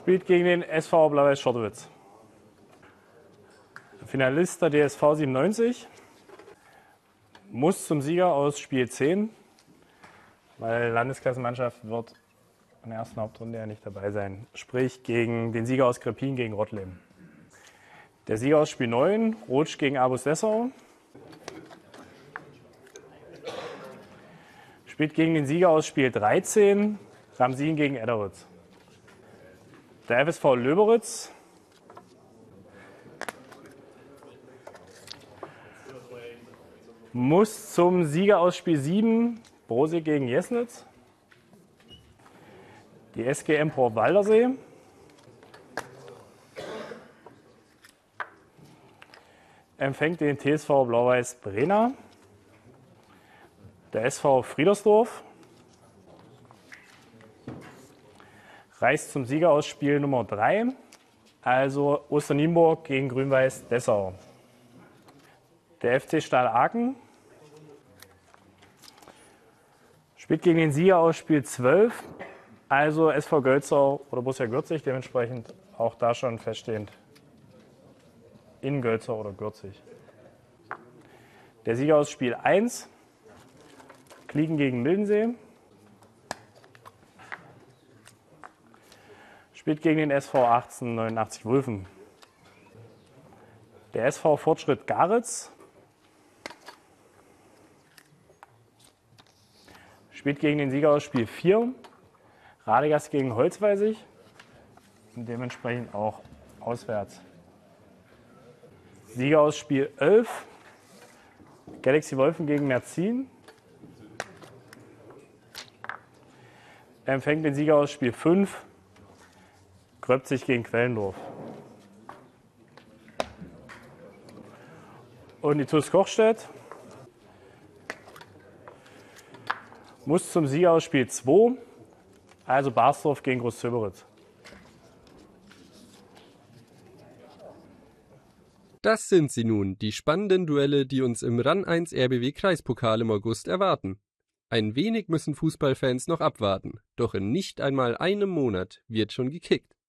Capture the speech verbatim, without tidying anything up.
Spielt gegen den S V Blau-Weiß Schottowitz. Finalist der D S V siebenundneunzig. Muss zum Sieger aus Spiel zehn, weil Landesklassenmannschaft wird in der ersten Hauptrunde ja nicht dabei sein. Sprich gegen den Sieger aus Krepin gegen Rottleben. Der Sieger aus Spiel neun, Rotsch gegen Abus Dessau. Spielt gegen den Sieger aus Spiel dreizehn, Ramsin gegen Edderitz. Der F S V Löberitz muss zum Sieger aus Spiel sieben, Brosig gegen Jesnitz. Die S G Empor Waldersee empfängt den T S V Blau-Weiß Brena. Der S V Friedersdorf reist zum Sieger aus Spiel Nummer drei, also Osternienburg gegen Grün-Weiß Dessau. Der F C Stahl Aachen spielt gegen den Sieger aus Spiel zwölf, also S V Gölzau oder Borussia Gürzig, dementsprechend auch da schon feststehend in Gölzau oder Gürzig. Der Sieger aus Spiel eins, Kliegen gegen Mildensee, spielt gegen den S V achtzehnhundertneunundachtzig Wulfen. Der S V Fortschritt Garitz spielt gegen den Sieger aus Spiel vier, Radegast gegen Holzweisig und dementsprechend auch auswärts. Sieger aus Spiel elf, Galaxy Wolfen gegen Merzin, empfängt den Sieger aus Spiel fünf, Gröbzig gegen Quellendorf. Und die T U S Kochstedt muss zum Sieger aus Spiel zwei, also Barsdorf gegen Großzöberitz. Das sind sie nun, die spannenden Duelle, die uns im RAN eins R B W Kreispokal im August erwarten. Ein wenig müssen Fußballfans noch abwarten, doch in nicht einmal einem Monat wird schon gekickt.